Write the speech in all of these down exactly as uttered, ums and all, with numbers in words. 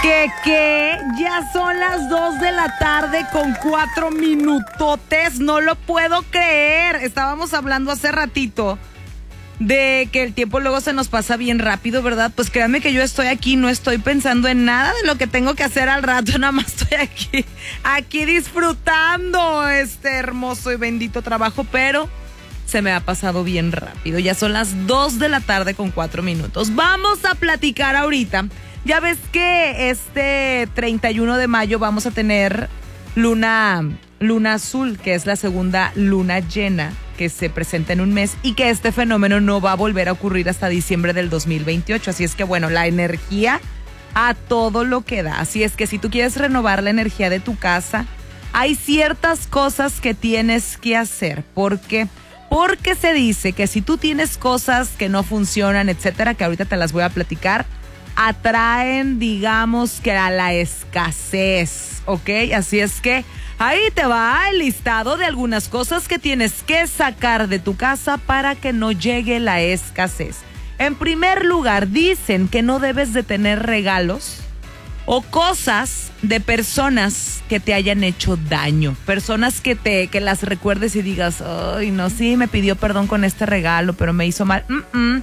¿Qué qué? Ya son las dos de la tarde con cuatro minutotes. No lo puedo creer. Estábamos hablando hace ratito de que el tiempo luego se nos pasa bien rápido, ¿verdad? Pues créanme que yo estoy aquí, no estoy pensando en nada de lo que tengo que hacer al rato. Nada más estoy aquí, aquí disfrutando este hermoso y bendito trabajo, pero se me ha pasado bien rápido. Ya son las dos de la tarde con cuatro minutos. Vamos a platicar ahorita. Ya ves que este treinta y uno de mayo vamos a tener luna, luna azul, que es la segunda luna llena que se presenta en un mes y que este fenómeno no va a volver a ocurrir hasta diciembre del dos mil veintiocho. Así es que bueno, la energía a todo lo que da. Así es que si tú quieres renovar la energía de tu casa, hay ciertas cosas que tienes que hacer. ¿Por qué? Porque se dice que si tú tienes cosas que no funcionan, etcétera, que ahorita te las voy a platicar, atraen, digamos, que a la escasez, ¿ok? Así es que ahí te va el listado de algunas cosas que tienes que sacar de tu casa para que no llegue la escasez. En primer lugar, dicen que no debes de tener regalos o cosas de personas que te hayan hecho daño. Personas que te que las recuerdes y digas, ay, no, sí, me pidió perdón con este regalo, pero me hizo mal. Mm-mm.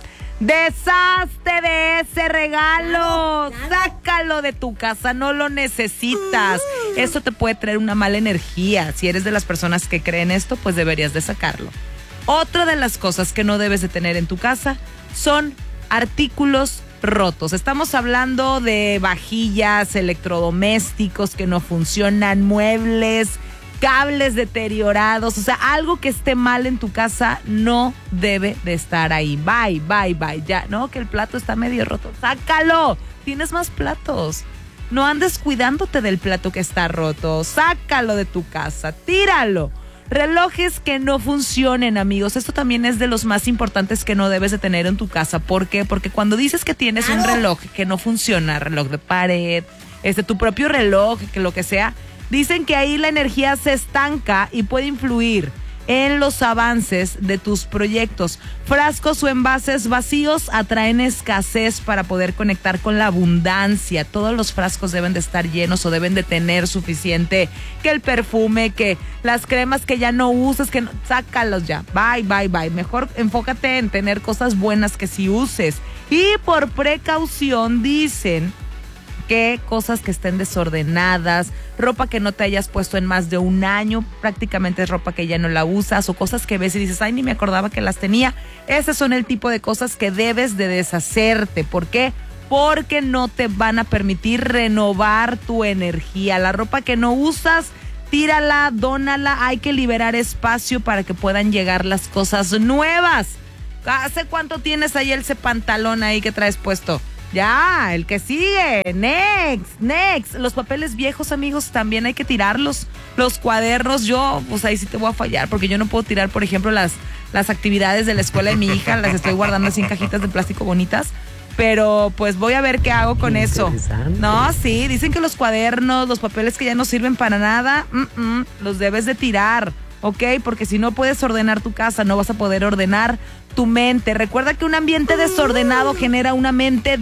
Deshazte de ese regalo, claro, claro. Sácalo de tu casa, no lo necesitas. Uh. Eso te puede traer una mala energía. Si eres de las personas que creen esto, pues deberías de sacarlo. Otra de las cosas que no debes de tener en tu casa son artículos rotos. Estamos hablando de vajillas, electrodomésticos que no funcionan, muebles, cables deteriorados, o sea, algo que esté mal en tu casa no debe de estar ahí. Bye, bye, bye. Ya, no, que el plato está medio roto. ¡Sácalo! Tienes más platos. No andes cuidándote del plato que está roto. Sácalo de tu casa, tíralo. Relojes que no funcionen, amigos. Esto también es de los más importantes que no debes de tener en tu casa. ¿Por qué? Porque cuando dices que tienes un reloj que no funciona, reloj de pared, este, tu propio reloj, que lo que sea, dicen que ahí la energía se estanca y puede influir en los avances de tus proyectos. Frascos o envases vacíos atraen escasez para poder conectar con la abundancia. Todos los frascos deben de estar llenos o deben de tener suficiente, que el perfume, que las cremas que ya no usas, que no, sácalos ya. Bye, bye, bye. Mejor enfócate en tener cosas buenas que sí uses. Y por precaución dicen que cosas que estén desordenadas, ropa que no te hayas puesto en más de un año, prácticamente es ropa que ya no la usas, o cosas que ves y dices, ay, ni me acordaba que las tenía. Esos son el tipo de cosas que debes de deshacerte. ¿Por qué? Porque no te van a permitir renovar tu energía. La ropa que no usas, tírala, dónala. Hay que liberar espacio para que puedan llegar las cosas nuevas. ¿Hace cuánto tienes ahí ese pantalón ahí que traes puesto? Ya, el que sigue, next, next. Los papeles viejos, amigos, también hay que tirarlos. Los cuadernos, yo, pues ahí sí te voy a fallar, porque yo no puedo tirar, por ejemplo, las, las actividades de la escuela de mi hija, las estoy guardando así en cajitas de plástico bonitas, pero pues voy a ver qué hago con eso. No, sí, dicen que los cuadernos, los papeles que ya no sirven para nada, mm-mm, los debes de tirar, ¿ok? Porque si no puedes ordenar tu casa, no vas a poder ordenar tu mente. Recuerda que un ambiente desordenado genera una mente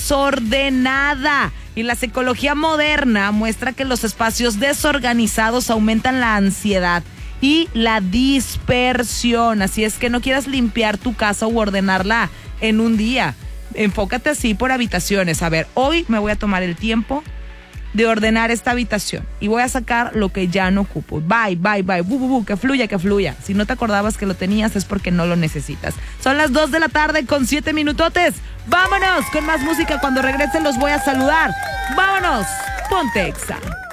desordenada. Y la psicología moderna muestra que los espacios desorganizados aumentan la ansiedad y la dispersión. Así es que no quieras limpiar tu casa o ordenarla en un día. Enfócate así por habitaciones. A ver, hoy me voy a tomar el tiempo de ordenar esta habitación y voy a sacar lo que ya no ocupo. Bye, bye, bye, bu, bu, bu, que fluya, que fluya. Si no te acordabas que lo tenías es porque no lo necesitas. Son las dos de la tarde con siete minutotes. Vámonos con más música. Cuando regrese los voy a saludar. Vámonos, ponte Exa.